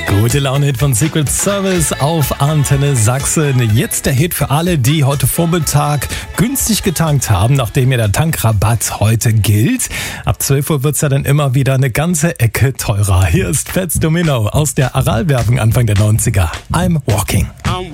Gute Laune-Hit von Secret Service auf Antenne Sachsen. Jetzt der Hit für alle, die heute Vormittag günstig getankt haben, nachdem ja der Tankrabatt heute gilt. Ab 12 Uhr wird's ja dann immer wieder eine ganze Ecke teurer. Hier ist Fats Domino aus der Aral-Werbung Anfang der 90er. I'm Walking.